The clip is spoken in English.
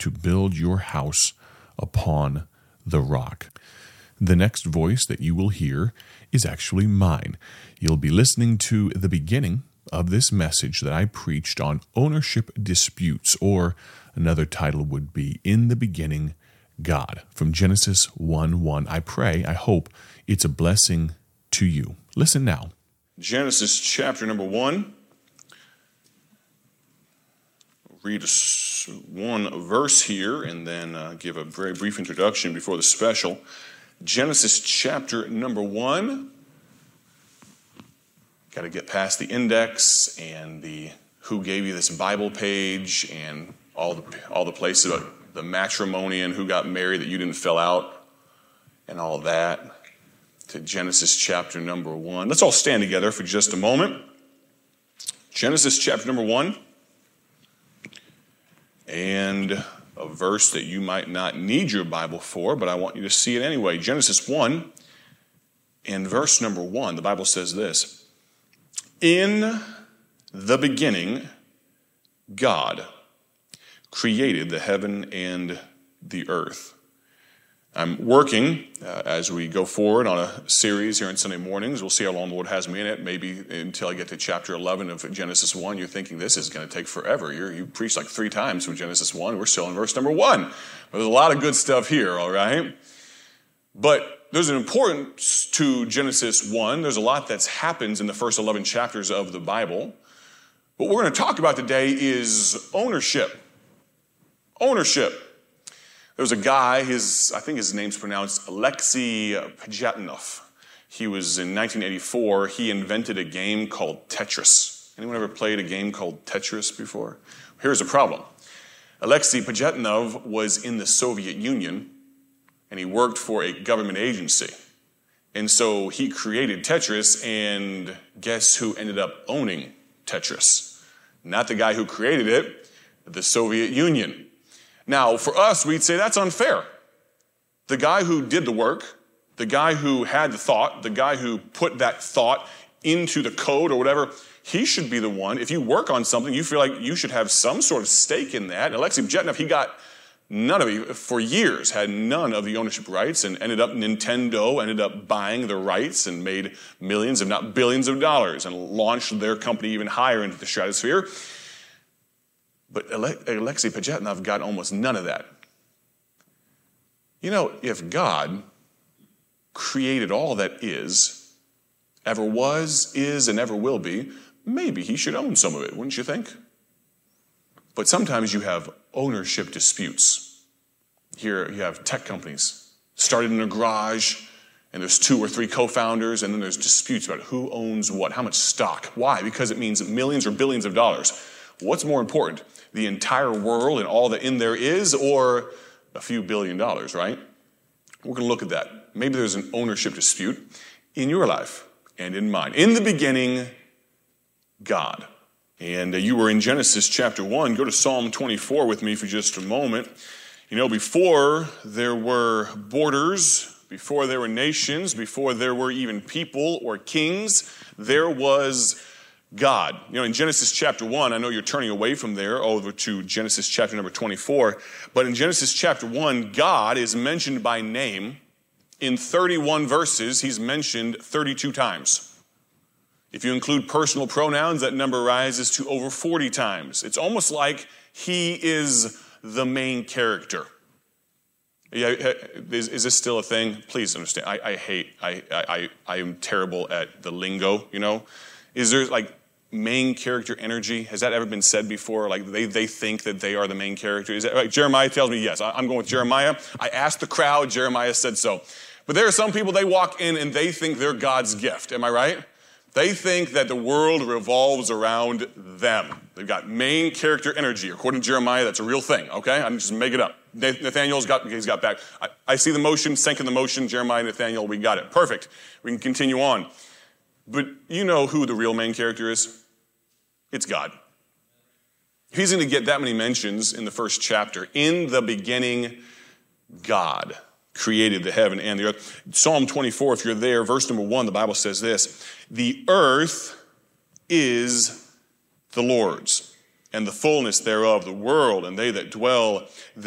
to build your house upon the rock. The next voice that you will hear is actually mine. You'll be listening to the beginning of this message that I preached on ownership disputes, or another title would be In the Beginning, God, from Genesis 1:1. I hope it's a blessing to you. Listen now. Genesis chapter number 1. Read one verse here and then give a very brief introduction before the special. Genesis chapter number 1. Got to get past the index and the who gave you this Bible page and all the places about the matrimony and who got married that you didn't fill out and all that, to Genesis chapter number 1. Let's all stand together for just a moment. Genesis chapter number 1. And a verse that you might not need your Bible for, but I want you to see it anyway. Genesis 1 and verse number 1, the Bible says this: In the beginning, God created the heaven and the earth. I'm working as we go forward on a series here on Sunday mornings. We'll see how long the Lord has me in it. Maybe until I get to chapter 11 of Genesis 1, you're thinking this is going to take forever. You preached like 3 times from Genesis 1. We're still in verse number 1. But there's a lot of good stuff here, all right? But there's an importance to Genesis 1. There's a lot that happens in the first 11 chapters of the Bible. What we're going to talk about today is ownership. Ownership. There was a guy, I think his name's pronounced Alexei Pajitnov. He was in 1984. He invented a game called Tetris. Anyone ever played a game called Tetris before? Here's the problem. Alexei Pajitnov was in the Soviet Union, and he worked for a government agency. And so he created Tetris, and guess who ended up owning Tetris? Not the guy who created it, the Soviet Union. Now, for us, we'd say that's unfair. The guy who did the work, the guy who had the thought, the guy who put that thought into the code or whatever, he should be the one. If you work on something, you feel like you should have some sort of stake in that. And Alexei Pajitnov, he got none of it for years, had none of the ownership rights, and Nintendo ended up buying the rights and made millions, if not billions of dollars, and launched their company even higher into the stratosphere. But Alexei Pajitnov got almost none of that. You know, if God created all that is, ever was, is, and ever will be, maybe he should own some of it, wouldn't you think? But sometimes you have ownership disputes. Here you have tech companies started in a garage, and there's 2 or 3 co-founders, and then there's disputes about who owns what, how much stock. Why? Because it means millions or billions of dollars. What's more important? The entire world and all that in there is, or a few $billion, right? We're going to look at that. Maybe there's an ownership dispute in your life and in mine. In the beginning, God. And you were in Genesis chapter 1. Go to Psalm 24 with me for just a moment. You know, before there were borders, before there were nations, before there were even people or kings, there was God. You know, in Genesis chapter 1, I know you're turning away from there over to Genesis chapter number 24, but in Genesis chapter 1, God is mentioned by name. In 31 verses, he's mentioned 32 times. If you include personal pronouns, that number rises to over 40 times. It's almost like he is the main character. Yeah, is this still a thing? Please understand. I am terrible at the lingo, you know. Is there like main character energy? Has that ever been said before? Like they think that they are the main character? Is that right? Jeremiah tells me yes. I'm going with Jeremiah. I asked the crowd. Jeremiah said so. But there are some people, they walk in and they think they're God's gift. Am I right? They think that the world revolves around them. They've got main character energy. According to Jeremiah, that's a real thing, okay? I'm just making it up. Nathaniel's got back. I see the motion, second the motion. Jeremiah, Nathaniel, we got it. Perfect. We can continue on. But you know who the real main character is? It's God. If he's going to get that many mentions in the first chapter, in the beginning, God created the heaven and the earth. Psalm 24, if you're there, verse number 1, the Bible says this: the earth is the Lord's, and the fullness thereof, the world, and they that dwell